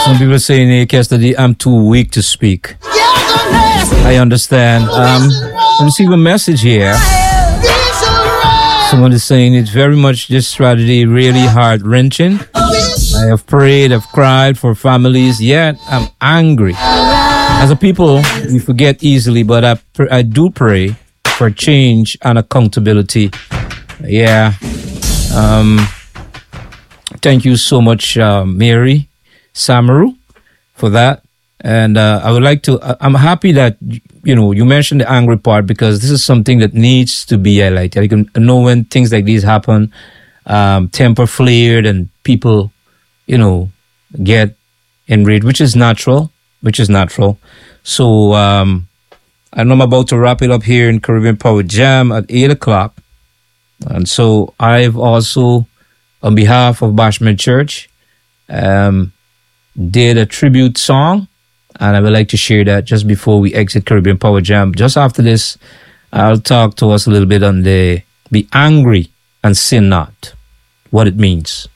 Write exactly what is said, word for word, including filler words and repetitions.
Some people saying, hey, Cassidy, I'm too weak to speak. I understand. Um, I received a message here. Someone is saying it's very much this tragedy really heart-wrenching. I have prayed, I've cried for families, yet I'm angry. As a people, we forget easily, but I, pr- I do pray for change and accountability. Yeah. Um, thank you so much, uh, Mary Samaru, for that. And uh, I would like to, I'm happy that, you know, you mentioned the angry part, because this is something that needs to be highlighted. You can know when things like these happen, um, temper flared and people, you know, get enraged, which is natural, which is natural. So um, I know I'm about to wrap it up here in Caribbean Power Jam at eight o'clock. And so I've also, on behalf of Bashment Church, um, did a tribute song. And I would like to share that just before we exit Caribbean Power Jam. Just after this, I'll talk to us a little bit on the be angry and sin not, what it means.